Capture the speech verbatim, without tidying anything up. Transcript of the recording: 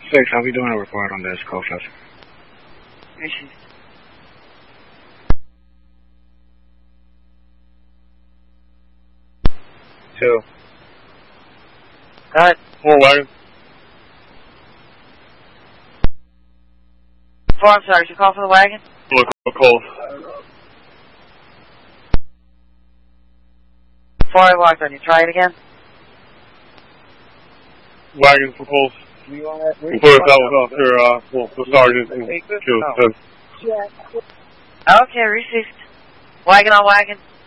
Six, I'll be doing a report on this call flash. Received. Two. Cut. Four wagon. Four, I'm sorry, did you call for the wagon? Look, call. Four, I walked on you. Try it again. Wagon for calls. You on that? We'll put it out with your, uh, well, the sergeant and kill Okay, received. Wagon on wagon.